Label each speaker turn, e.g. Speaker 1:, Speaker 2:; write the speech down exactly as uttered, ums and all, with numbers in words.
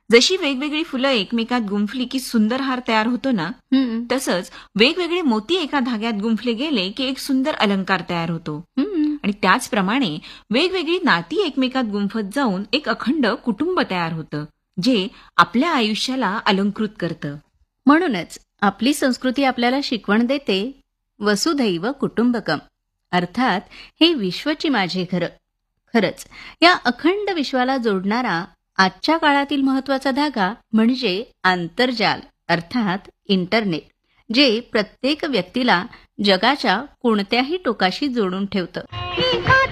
Speaker 1: जशी वेगवेगळी फुलं एकमेकात गुंफली की सुंदर हार तयार होतो ना,
Speaker 2: हं,
Speaker 1: तसंच वेगवेगळे मोती एका धाग्यात गुंफले गेले की एक सुंदर अलंकार तयार होतो.
Speaker 2: हं.
Speaker 1: आणि त्याचप्रमाणे वेगवेगळी नाती एकमेकात गुंफत जाऊन एक अखंड कुटुंब तयार होतं, जे आपल्या आयुष्याला अलंकृत करतं.
Speaker 2: म्हणूनच आपली संस्कृती आपल्याला शिकवण देते वसुधैव कुटुंबकम, अर्थात हे विश्वची माझे घर. खरंच या अखंड विश्वाला जोडणारा आजच्या काळातील महत्वाचा धागा म्हणजे आंतरजाल, अर्थात इंटरनेट, जे प्रत्येक व्यक्तीला जगाच्या कोणत्याही टोकाशी जोडून ठेवतं.